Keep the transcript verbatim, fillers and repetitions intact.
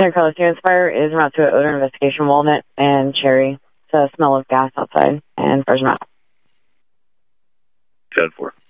Center Color Students Fire is route to odor investigation, walnut and cherry. It's a smell of gas outside and fires them out. ten four.